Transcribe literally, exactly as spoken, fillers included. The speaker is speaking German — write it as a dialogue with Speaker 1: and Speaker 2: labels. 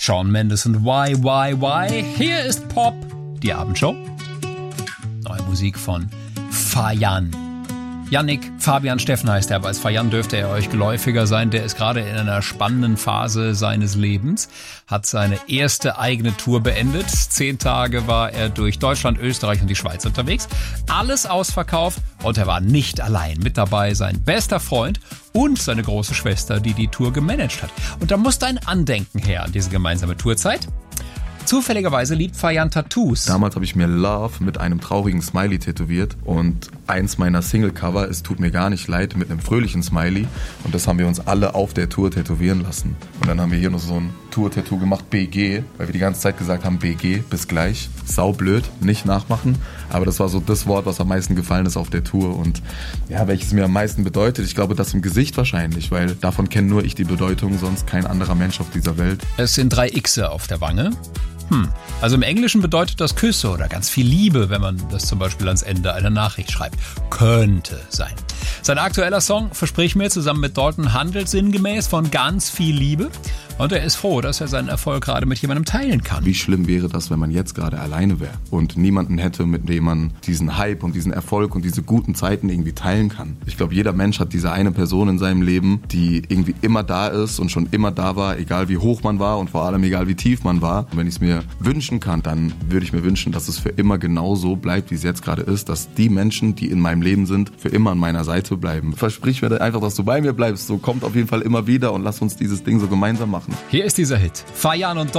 Speaker 1: Shawn Mendes und Why, Why, Why. Hier ist Pop, die Abendshow. Neue Musik von Fayan. Yannick Fabian Steffen heißt er, aber als Fayan dürfte er euch geläufiger sein. Der ist gerade in einer spannenden Phase seines Lebens, hat seine erste eigene Tour beendet. Zehn Tage war er durch Deutschland, Österreich und die Schweiz unterwegs. Alles ausverkauft und er war nicht allein. Mit dabei sein bester Freund und seine große Schwester, die die Tour gemanagt hat. Und da musste ein Andenken her an diese gemeinsame Tourzeit. Zufälligerweise liebt Fayan Tattoos.
Speaker 2: Damals habe ich mir Love mit einem traurigen Smiley tätowiert und eins meiner Single-Cover, es tut mir gar nicht leid, mit einem fröhlichen Smiley, und das haben wir uns alle auf der Tour tätowieren lassen. Und dann haben wir hier noch so ein Tour-Tattoo gemacht, B G, weil wir die ganze Zeit gesagt haben, B G, bis gleich. Saublöd, nicht nachmachen, aber das war so das Wort, was am meisten gefallen ist auf der Tour und ja, welches mir am meisten bedeutet. Ich glaube, das im Gesicht wahrscheinlich, weil davon kenne nur ich die Bedeutung, sonst kein anderer Mensch auf dieser Welt.
Speaker 1: Es sind drei Xe auf der Wange. Hm. Also im Englischen bedeutet das Küsse oder ganz viel Liebe, wenn man das zum Beispiel ans Ende einer Nachricht schreibt. Könnte sein. Sein aktueller Song Versprich mir zusammen mit Dalton handelt sinngemäß von ganz viel Liebe. Und er ist froh, dass er seinen Erfolg gerade mit jemandem teilen kann.
Speaker 2: Wie schlimm wäre das, wenn man jetzt gerade alleine wäre und niemanden hätte, mit dem man diesen Hype und diesen Erfolg und diese guten Zeiten irgendwie teilen kann. Ich glaube, jeder Mensch hat diese eine Person in seinem Leben, die irgendwie immer da ist und schon immer da war, egal wie hoch man war und vor allem egal wie tief man war. Und wenn ich es mir wünschen kann, dann würde ich mir wünschen, dass es für immer genau so bleibt, wie es jetzt gerade ist, dass die Menschen, die in meinem Leben sind, für immer an meiner Seite bleiben. Versprich mir einfach, dass du bei mir bleibst. So kommt auf jeden Fall immer wieder und lass uns dieses Ding so gemeinsam machen.
Speaker 1: Hier ist dieser Hit. Fayan und